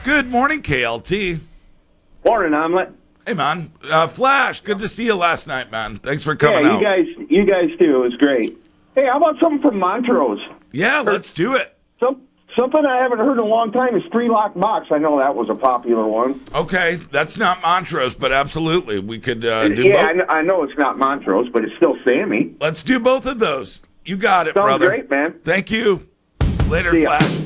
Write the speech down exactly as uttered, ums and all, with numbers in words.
Good morning, K L T. Morning, Omelet. Hey, man. Uh, Flash, good to see you last night, man. Thanks for coming yeah, out. you guys, you guys too. It was great. Hey, how about something from Montrose? Yeah, let's do it. Some, something I haven't heard in a long time is Three Lock Box. I know that was a popular one. Okay, that's not Montrose, but absolutely. We could uh, do yeah, both. I, kn- I know it's not Montrose, but it's still Sammy. Let's do both of those. You got it, Sounds brother. great, man. Thank you. Later, See ya. Flash.